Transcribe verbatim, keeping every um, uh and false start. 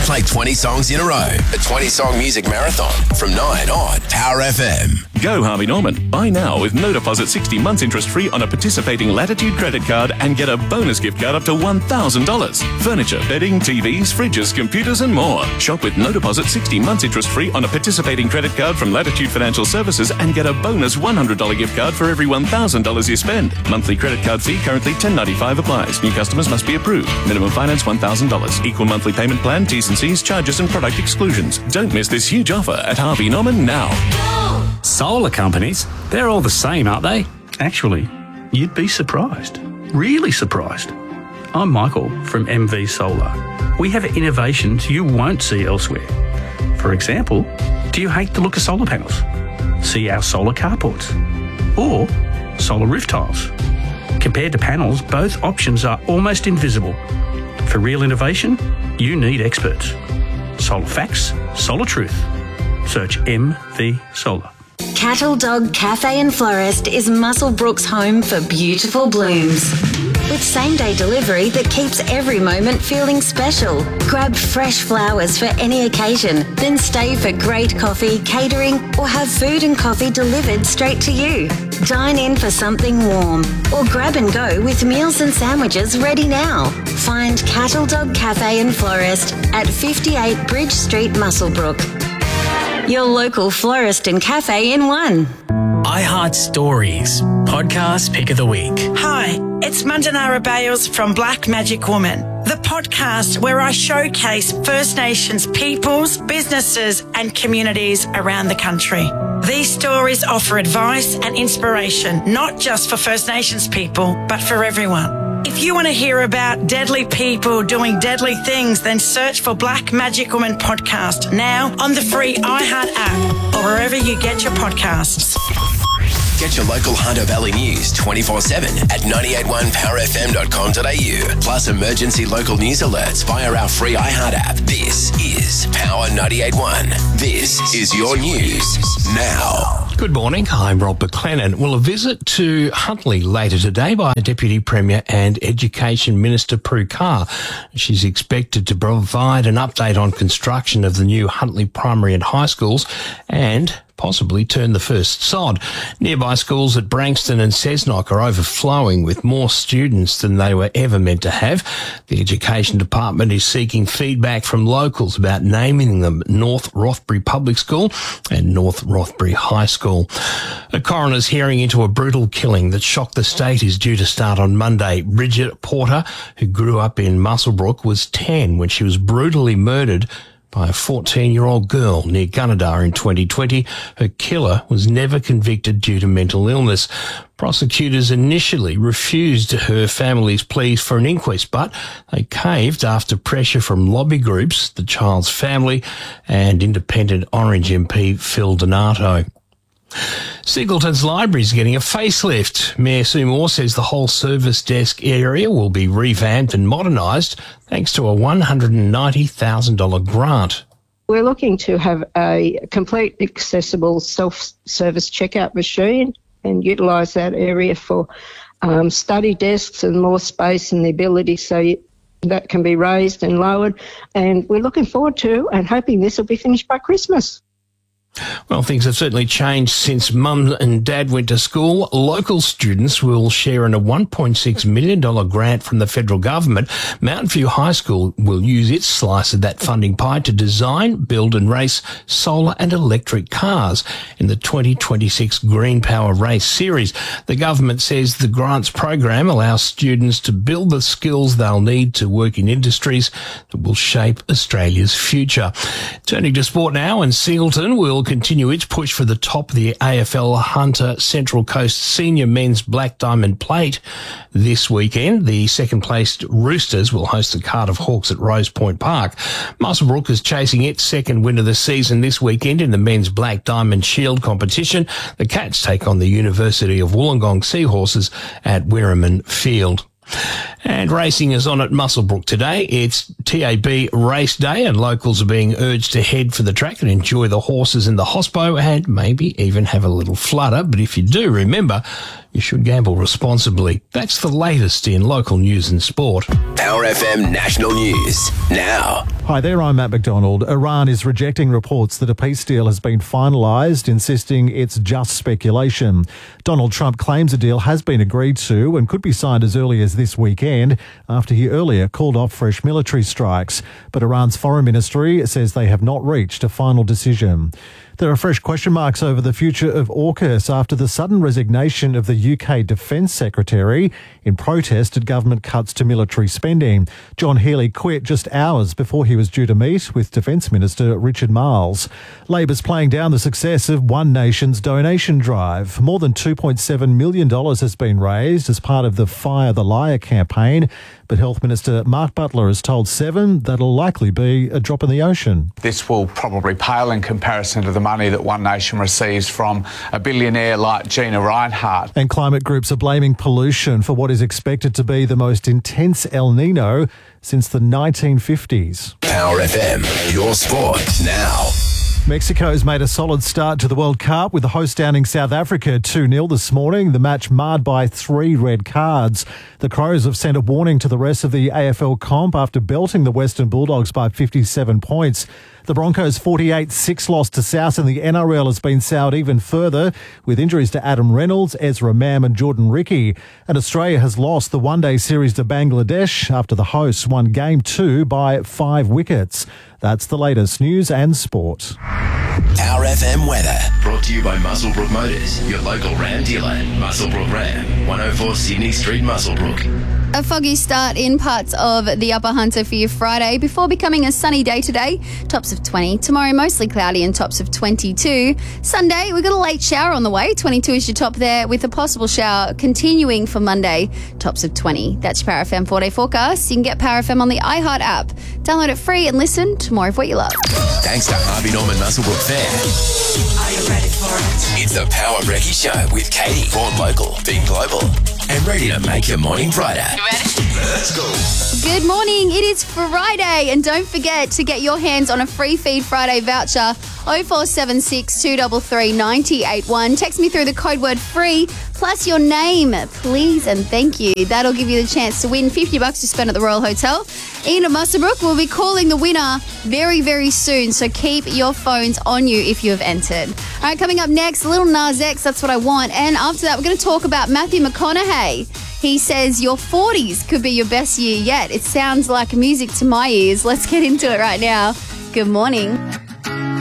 play twenty songs in a row. A twenty-song music marathon from nine on Power F M. Go Harvey Norman. Buy now with no deposit sixty months interest-free on a participating Latitude credit card and get a bonus gift card up to one thousand dollars. Furniture, bedding, T Vs, fridges, computers and more. Shop with no deposit sixty months interest-free on a participating credit card from Latitude Financial Services and get a bonus one hundred dollars gift card for every one thousand dollars you spend. Monthly credit card fee currently ten dollars ninety-five applies. New customers must be approved. Minimum finance one thousand dollars. Equal monthly payment plan, T's and C's, charges and product exclusions. Don't miss this huge offer at Harvey Norman now. Solar companies, they're all the same, aren't they? Actually, you'd be surprised. Really surprised. I'm Michael from M V Solar. We have innovations you won't see elsewhere. For example, do you hate the look of solar panels? See our solar carports or solar roof tiles. Compared to panels, both options are almost invisible. For real innovation, you need experts. Solar facts, solar truth. Search M V Solar. Cattle Dog Cafe and Florist is Muswellbrook's home for beautiful blooms. With same-day delivery that keeps every moment feeling special. Grab fresh flowers for any occasion, then stay for great coffee, catering, or have food and coffee delivered straight to you. Dine in for something warm, or grab and go with meals and sandwiches ready now. Find Cattle Dog Cafe and Florist at fifty-eight Bridge Street, Muswellbrook. Your local florist and cafe in one. iHeart Stories, podcast pick of the week. Hi, it's Mandanara Bales from Black Magic Woman, the podcast where I showcase First Nations peoples, businesses and communities around the country. These stories offer advice and inspiration, not just for First Nations people, but for everyone. If you want to hear about deadly people doing deadly things, then search for Black Magic Woman Podcast now on the free iHeart app or wherever you get your podcasts. Get your local Hunter Valley news twenty-four seven at nine eight one power f m dot com dot a u. Plus emergency local news alerts via our free iHeart app. This is Power ninety-eight point one. This is your news now. Good morning, I'm Rob McLennan. Well, a visit to Huntly later today by Deputy Premier and Education Minister Prue Car. She's expected to provide an update on construction of the new Huntly Primary and High Schools and possibly turn the first sod. Nearby schools at Branxton and Cessnock are overflowing with more students than they were ever meant to have. The Education Department is seeking feedback from locals about naming them North Rothbury Public School and North Rothbury High School. A coroner's hearing into a brutal killing that shocked the state is due to start on Monday. Bridget Porter, who grew up in Muswellbrook, was ten when she was brutally murdered by a fourteen-year-old girl near Gunnedah in twenty twenty. Her killer was never convicted due to mental illness. Prosecutors initially refused her family's pleas for an inquest, but they caved after pressure from lobby groups, the child's family, and independent Orange M P Phil Donato. Singleton's Library is getting a facelift. Mayor Sue Moore says the whole service desk area will be revamped and modernised thanks to a one hundred ninety thousand dollars grant. We're looking to have a complete accessible self-service checkout machine and utilise that area for um, study desks and more space and the ability so you, that can be raised and lowered. And we're looking forward to and hoping this will be finished by Christmas. Well, things have certainly changed since Mum and Dad went to school. Local students will share in a one point six million dollars grant from the federal government. Mountain View High School will use its slice of that funding pie to design, build and race solar and electric cars in the twenty twenty-six Green Power Race Series. The government says the grants program allows students to build the skills they'll need to work in industries that will shape Australia's future. Turning to sport now, and Singleton will continue its push for the top of the A F L Hunter Central Coast Senior Men's Black Diamond Plate this weekend. The second-placed Roosters will host the Cardiff Hawks at Rose Point Park. Muswellbrook is chasing its second win of the season this weekend in the Men's Black Diamond Shield competition. The Cats take on the University of Wollongong Seahorses at Werriman Field. And racing is on at Muswellbrook today. It's T A B race day and locals are being urged to head for the track and enjoy the horses in the hospo and maybe even have a little flutter. But if you do, remember, you should gamble responsibly. That's the latest in local news and sport. Power F M National News now. Hi there, I'm Matt McDonald. Iran is rejecting reports that a peace deal has been finalised, insisting it's just speculation. Donald Trump claims a deal has been agreed to and could be signed as early as this weekend after he earlier called off fresh military strikes. But Iran's foreign ministry says they have not reached a final decision. There are fresh question marks over the future of AUKUS after the sudden resignation of the U K Defence Secretary in protest at government cuts to military spending. John Healey quit just hours before he was due to meet with Defence Minister Richard Marles. Labor's playing down the success of One Nation's donation drive. More than two point seven million dollars has been raised as part of the Fire the Liar campaign, but Health Minister Mark Butler has told Seven that'll likely be a drop in the ocean. This will probably pale in comparison to the money that One Nation receives from a billionaire like Gina Rinehart. And climate groups are blaming pollution for what is expected to be the most intense El Nino since the nineteen fifties. Power F M, your sport now. Mexico's made a solid start to the World Cup with the host downing South Africa two nil this morning. The match marred by three red cards. The Crows have sent a warning to the rest of the A F L comp after belting the Western Bulldogs by fifty-seven points. The Broncos' forty-eight six loss to South in the N R L has been soured even further with injuries to Adam Reynolds, Ezra Mam and Jordan Ricky. And Australia has lost the one-day series to Bangladesh after the hosts won game two by five wickets. That's the latest news and sport. Power F M weather brought to you by Muswellbrook Motors, your local Ram dealer. Muswellbrook Ram, one oh four Sydney Street, Muswellbrook. A foggy start in parts of the Upper Hunter for your Friday before becoming a sunny day today. Tops of twenty. Tomorrow mostly cloudy and tops of twenty-two. Sunday, we've got a late shower on the way. twenty-two is your top there with a possible shower continuing for Monday. Tops of twenty. That's your Power F M four-day forecast. You can get Power F M on the iHeart app. Download it free and listen to more of what you love. Thanks to Harvey Norman Muswellbrook Fair. Are you ready for it? It's the Power Brekkie Show with Katie, born local, being global, and ready to make your morning brighter. You ready? Let's go. Good morning. It is Friday, and don't forget to get your hands on a free Feed Friday voucher. oh four seven six, two three three, nine oh eight one. Text me through the code word FREE plus your name, please and thank you. That'll give you the chance to win fifty bucks to spend at the Royal Hotel. Ian at Muswellbrook will be calling the winner very, very soon, so keep your phones on you if you have entered. All right, coming up next, Lil Nas X, That's What I Want. And after that, we're going to talk about Matthew McConaughey. He says your forties could be your best year yet. It sounds like music to my ears. Let's get into it right now. Good morning.